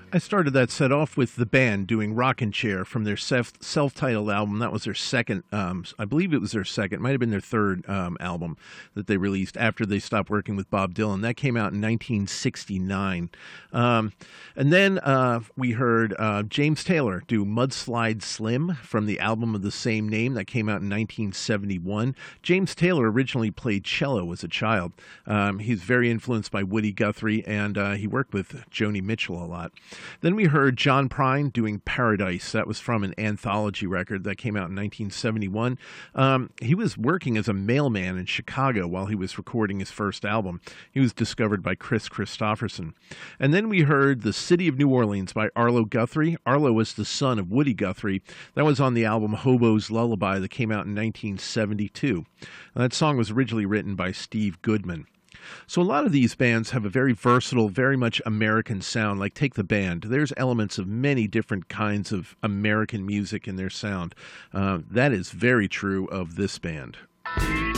I started that set off with the band doing Rockin' Chair from their self-titled album. That was their second, I believe it was their second, might have been their third album that they released after they stopped working with Bob Dylan. That came out in 1969. And then we heard James Taylor do Mudslide Slim from the album of the same name that came out in 1971. James Taylor originally played cello as a child. He's very influenced by Woody Guthrie, and he worked with Joni Mitchell a lot. Then we heard John Prine doing Paradise. That was from an anthology record that came out in 1971. He was working as a mailman in Chicago while he was recording his first album. He was discovered by Chris Christopherson. And then we heard The City of New Orleans by Arlo Guthrie. Arlo was the son of Woody Guthrie. That was on the album Hobo's Lullaby that came out in 1972. That song was originally written by Steve Goodman. So a lot of these bands have a very versatile, very much American sound. Like take the band. There's elements of many different kinds of American music in their sound. That is very true of this band.